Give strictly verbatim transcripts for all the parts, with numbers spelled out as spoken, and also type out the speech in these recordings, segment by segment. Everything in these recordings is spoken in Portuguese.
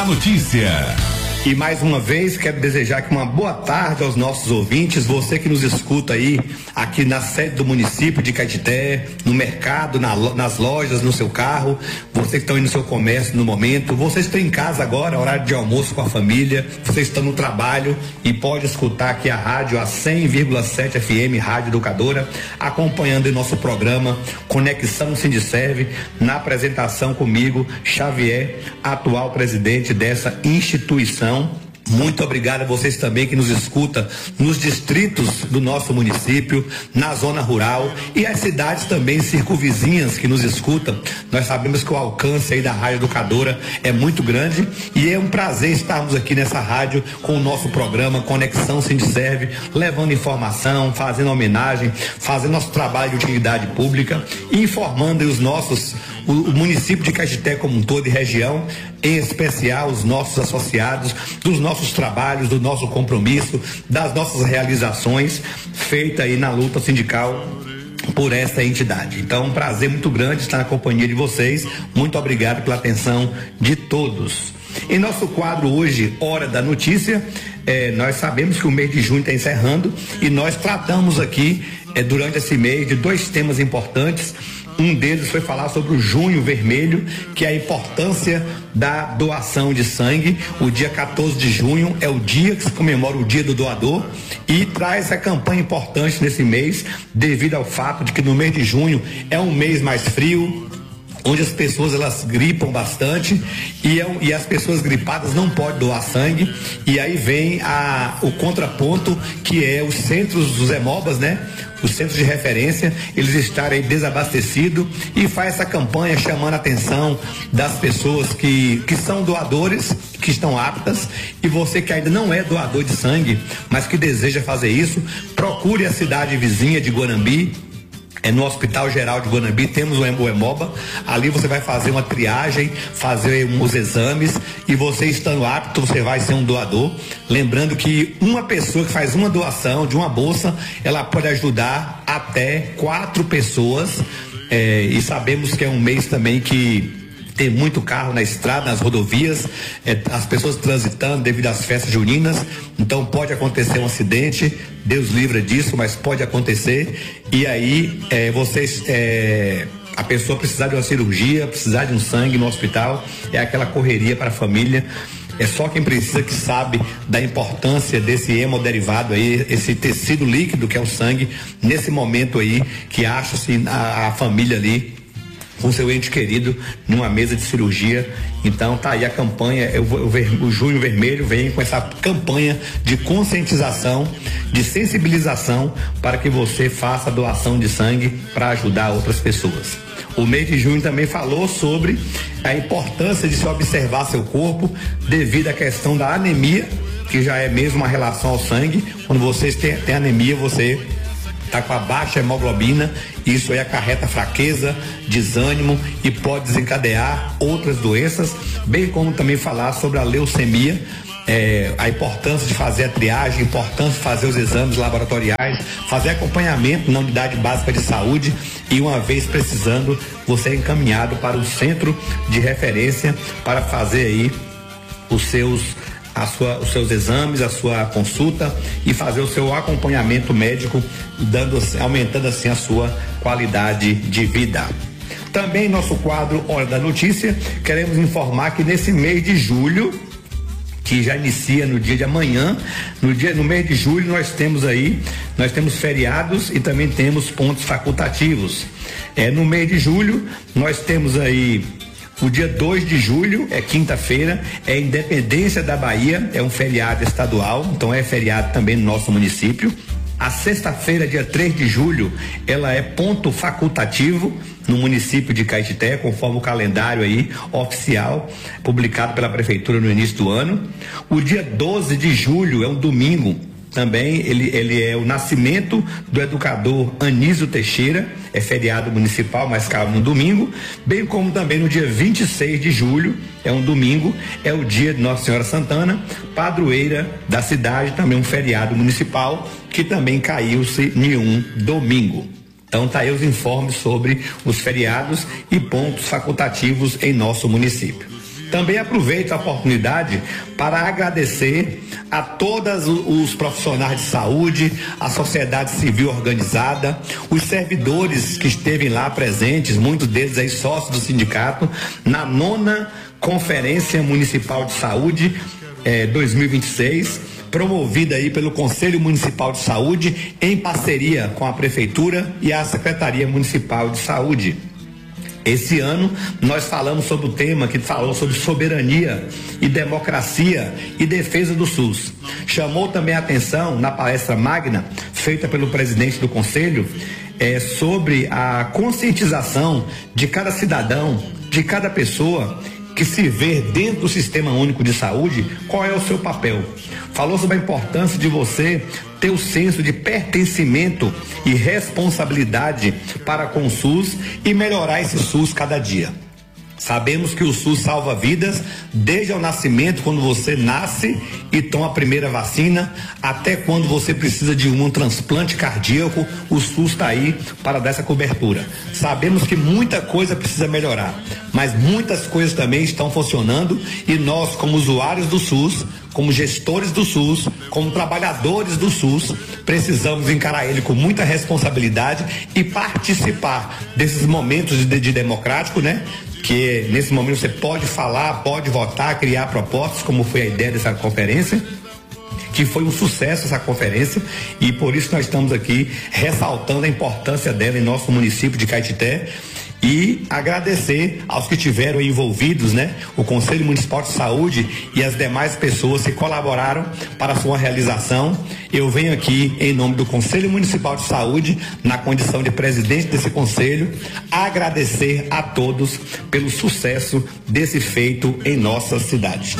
da Notícia. E mais uma vez quero desejar aqui uma boa tarde aos nossos ouvintes, você que nos escuta aí, aqui na sede do município de Caetité, no mercado, na, nas lojas, no seu carro, você que está aí no seu comércio no momento, você está em casa agora, horário de almoço com a família, você está no trabalho e pode escutar aqui a rádio, a cem vírgula sete F M, Rádio Educadora, acompanhando o nosso programa Conexão Sindiserve, na apresentação comigo, Xavier, atual presidente dessa instituição. Muito obrigado a vocês também que nos escuta nos distritos do nosso município, na zona rural e as cidades também circunvizinhas que nos escutam. Nós sabemos que o alcance aí da Rádio Educadora é muito grande e é um prazer estarmos aqui nessa rádio com o nosso programa Conexão Sindiserve, levando informação, fazendo homenagem, fazendo nosso trabalho de utilidade pública e informando os nossos, o, o município de Caetité como um todo e região, em especial os nossos associados, dos nossos trabalhos, do nosso compromisso, das nossas realizações feitas aí na luta sindical por esta entidade. Então, um prazer muito grande estar na companhia de vocês. Muito obrigado pela atenção de todos. Em nosso quadro hoje, Hora da Notícia, eh, nós sabemos que o mês de junho está encerrando e nós tratamos aqui, eh, durante esse mês, de dois temas importantes. Um deles foi falar sobre o Junho Vermelho, que é a importância da doação de sangue. O dia quatorze de junho é o dia que se comemora o Dia do Doador e traz a campanha importante nesse mês, devido ao fato de que no mês de junho é um mês mais frio, onde as pessoas elas gripam bastante e, é, e as pessoas gripadas não podem doar sangue, e aí vem a, o contraponto, que é os centros dos hemobas, né? Os centros de referência, eles estarem desabastecidos, e faz essa campanha chamando a atenção das pessoas que, que são doadores, que estão aptas, e você que ainda não é doador de sangue, mas que deseja fazer isso, procure a cidade vizinha de Guanambi. É no Hospital Geral de Guanambi, temos o Hemoba. Ali você vai fazer uma triagem, fazer os exames, e você estando apto, você vai ser um doador. Lembrando que uma pessoa que faz uma doação de uma bolsa, ela pode ajudar até quatro pessoas. É, e sabemos que é um mês também que tem muito carro na estrada, nas rodovias, é, as pessoas transitando devido às festas juninas, então pode acontecer um acidente, Deus livra disso, mas pode acontecer, e aí é, vocês, é, a pessoa precisar de uma cirurgia, precisar de um sangue no hospital, é aquela correria para a família. É só quem precisa que sabe da importância desse hemoderivado aí, esse tecido líquido que é o sangue, nesse momento aí que acha-se a, a família ali com seu ente querido numa mesa de cirurgia. Então tá aí a campanha, o, o, o Junho Vermelho vem com essa campanha de conscientização, de sensibilização, para que você faça a doação de sangue para ajudar outras pessoas. O mês de junho também falou sobre a importância de se observar seu corpo devido à questão da anemia, que já é mesmo uma relação ao sangue. Quando você tem, tem anemia, você está com a baixa hemoglobina, isso aí acarreta fraqueza, desânimo e pode desencadear outras doenças, bem como também falar sobre a leucemia, é, a importância de fazer a triagem, a importância de fazer os exames laboratoriais, fazer acompanhamento na unidade básica de saúde, e uma vez precisando, você é encaminhado para o centro de referência para fazer aí os seus A sua, os seus exames, a sua consulta e fazer o seu acompanhamento médico, dando, aumentando assim a sua qualidade de vida. Também nosso quadro Hora da Notícia, queremos informar que nesse mês de julho, que já inicia no dia de amanhã, no dia, no mês de julho nós temos aí, nós temos feriados e também temos pontos facultativos. É, no mês de julho nós temos aí o dia dois de julho, é quinta-feira, é Independência da Bahia, é um feriado estadual, então é feriado também no nosso município. A sexta-feira, dia três de julho, ela é ponto facultativo no município de Caetité, conforme o calendário aí oficial, publicado pela prefeitura no início do ano. O dia doze de julho é um domingo, também ele, ele é o nascimento do educador Anísio Teixeira, é feriado municipal, mas cai no domingo, bem como também no dia vinte e seis de julho, é um domingo, é o dia de Nossa Senhora Santana, padroeira da cidade, também um feriado municipal, que também caiu-se em um domingo. Então tá aí os informes sobre os feriados e pontos facultativos em nosso município. Também aproveito a oportunidade para agradecer a todos os profissionais de saúde, a sociedade civil organizada, os servidores que esteve lá presentes, muitos deles aí sócios do sindicato, na nona Conferência Municipal de Saúde eh, dois mil e vinte e seis, promovida aí pelo Conselho Municipal de Saúde em parceria com a Prefeitura e a Secretaria Municipal de Saúde. Esse ano nós falamos sobre o tema que falou sobre soberania e democracia e defesa do SUS. Chamou também a atenção na palestra magna feita pelo presidente do Conselho é, sobre a conscientização de cada cidadão, de cada pessoa que se vê dentro do Sistema Único de Saúde, qual é o seu papel. Falou sobre a importância de você ter o senso de pertencimento e responsabilidade para com o SUS e melhorar esse SUS cada dia. Sabemos que o SUS salva vidas desde o nascimento, quando você nasce e toma a primeira vacina, até quando você precisa de um transplante cardíaco, o SUS está aí para dar essa cobertura. Sabemos que muita coisa precisa melhorar, mas muitas coisas também estão funcionando e nós, como usuários do SUS, como gestores do SUS, como trabalhadores do SUS, precisamos encarar ele com muita responsabilidade e participar desses momentos de, de democrático, né? Que nesse momento você pode falar, pode votar, criar propostas, como foi a ideia dessa conferência, que foi um sucesso essa conferência, e por isso nós estamos aqui ressaltando a importância dela em nosso município de Caetité. E agradecer aos que tiveram envolvidos, né? O Conselho Municipal de Saúde e as demais pessoas que colaboraram para a sua realização. Eu venho aqui em nome do Conselho Municipal de Saúde, na condição de presidente desse conselho, agradecer a todos pelo sucesso desse feito em nossa cidade.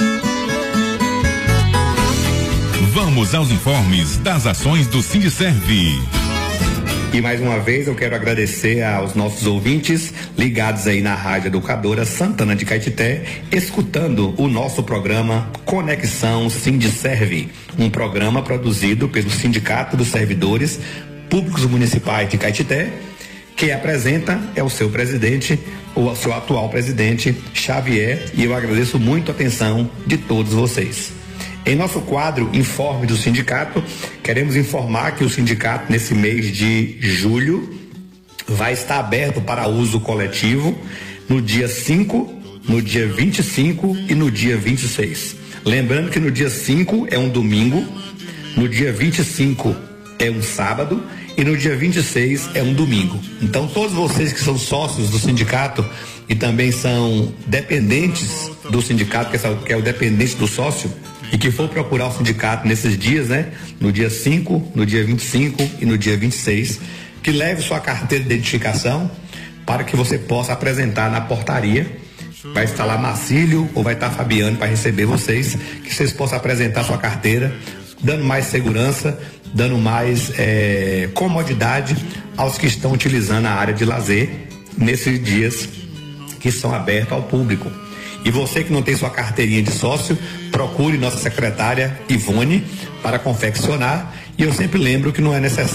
Vamos aos informes das ações do Sindiserve. E mais uma vez eu quero agradecer aos nossos ouvintes ligados aí na Rádio Educadora Santana de Caetité, escutando o nosso programa Conexão Sindiserve, um programa produzido pelo Sindicato dos Servidores Públicos Municipais de Caetité. Quem apresenta é o seu presidente, o seu atual presidente, Xavier, e eu agradeço muito a atenção de todos vocês. Em nosso quadro Informe do Sindicato, queremos informar que o sindicato, nesse mês de julho, vai estar aberto para uso coletivo no dia cinco, no dia vinte e cinco e no dia vinte e seis. Lembrando que no dia cinco é um domingo, no dia vinte e cinco é um sábado e no dia vinte e seis é um domingo. Então, todos vocês que são sócios do sindicato e também são dependentes do sindicato, que é o dependente do sócio, e que for procurar o sindicato nesses dias, né? No dia cinco, no dia vinte e cinco e no dia vinte e seis, que leve sua carteira de identificação para que você possa apresentar na portaria. Vai estar lá Marcílio ou vai estar Fabiano para receber vocês, que vocês possam apresentar sua carteira, dando mais segurança, dando mais é, comodidade aos que estão utilizando a área de lazer nesses dias que são abertos ao público. E você que não tem sua carteirinha de sócio, procure nossa secretária Ivone para confeccionar. E eu sempre lembro que não é necessário